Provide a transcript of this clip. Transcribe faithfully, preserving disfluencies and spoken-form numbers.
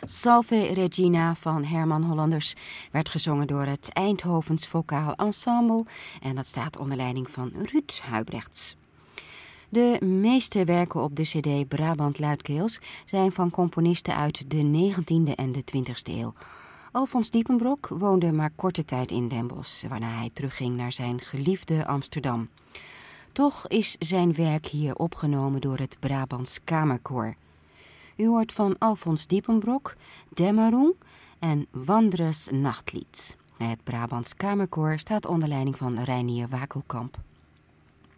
Salve Regina van Herman Hollanders werd gezongen door het Eindhovens Vocaal Ensemble en dat staat onder leiding van Ruud Huibrechts. De meeste werken op de cd Brabant Luidkeels zijn van componisten uit de negentiende en de twintigste eeuw. Alfons Diepenbrok woonde maar korte tijd in Den Bosch, waarna hij terugging naar zijn geliefde Amsterdam. Toch is zijn werk hier opgenomen door het Brabants Kamerkoor. U hoort van Alfons Diepenbrok, Dämmerung en Wandres Nachtlied. Het Brabants Kamerkoor staat onder leiding van Reinier Wakelkamp.